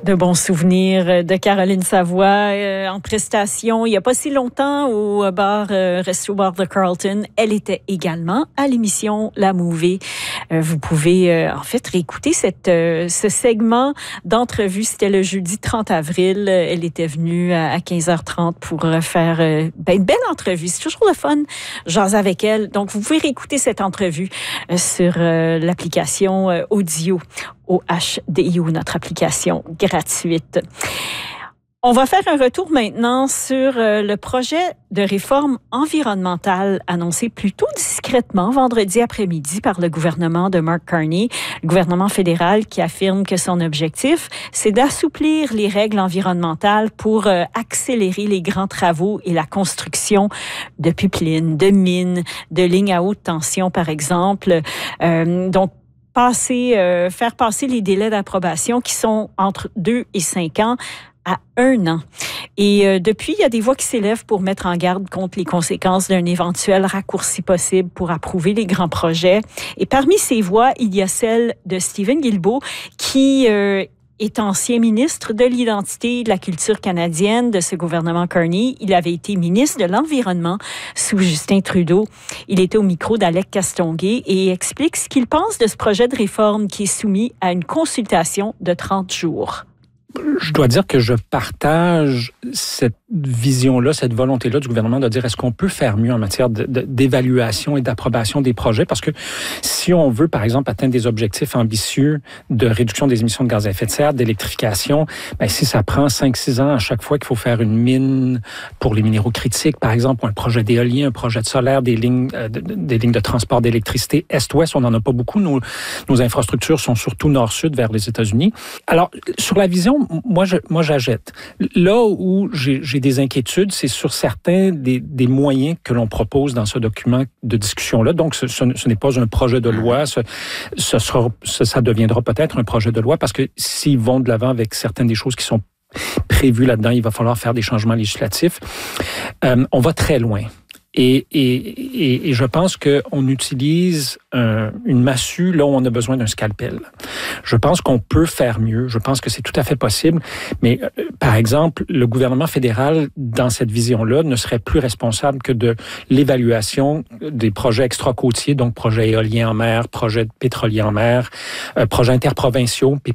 De bons souvenirs de Caroline Savoie en prestation il n'y a pas si longtemps au resto-bar de Carlton. Elle était également à l'émission La Movie. Vous pouvez en fait réécouter ce segment d'entrevue. C'était le jeudi 30 avril. Elle était venue à 15h30 pour faire une belle entrevue. C'est toujours le fun, jaser avec elle. Donc, vous pouvez réécouter cette entrevue sur l'application audio OHDIO, notre application gratuite. On va faire un retour maintenant sur le projet de réforme environnementale annoncé plutôt discrètement vendredi après-midi par le gouvernement de Mark Carney, le gouvernement fédéral qui affirme que son objectif, c'est d'assouplir les règles environnementales pour accélérer les grands travaux et la construction de pipelines, de mines, de lignes à haute tension, par exemple. Donc, faire passer les délais d'approbation qui sont entre 2 et 5 ans à 1 an. Et depuis, il y a des voix qui s'élèvent pour mettre en garde contre les conséquences d'un éventuel raccourci possible pour approuver les grands projets. Et parmi ces voix, il y a celle de Steven Guilbeault qui est ancien ministre de l'Identité et de la Culture canadienne de ce gouvernement Carney. Il avait été ministre de l'Environnement sous Justin Trudeau. Il était au micro d'Alec Castonguay et explique ce qu'il pense de ce projet de réforme qui est soumis à une consultation de 30 jours. Je dois dire que je partage cette vision-là, cette volonté-là du gouvernement de dire est-ce qu'on peut faire mieux en matière d'évaluation et d'approbation des projets? Parce que si on veut, par exemple, atteindre des objectifs ambitieux de réduction des émissions de gaz à effet de serre, d'électrification, si ça prend 5-6 ans à chaque fois qu'il faut faire une mine pour les minéraux critiques, par exemple, ou un projet d'éolien, un projet de solaire, des lignes de transport d'électricité Est-Ouest, on n'en a pas beaucoup. Nos infrastructures sont surtout Nord-Sud vers les États-Unis. Alors, sur la vision, moi j'achète. Là où j'ai des inquiétudes, c'est sur certains des moyens que l'on propose dans ce document de discussion-là. Donc, ce n'est pas un projet de loi. Ça deviendra peut-être un projet de loi parce que s'ils vont de l'avant avec certaines des choses qui sont prévues là-dedans, il va falloir faire des changements législatifs. On va très loin. Et je pense qu'on utilise une massue là où on a besoin d'un scalpel. Je pense qu'on peut faire mieux. Je pense que c'est tout à fait possible. Mais par exemple, le gouvernement fédéral, dans cette vision-là, ne serait plus responsable que de l'évaluation des projets extra-côtiers, donc projets éoliens en mer, projets pétroliers en mer, projets interprovinciaux,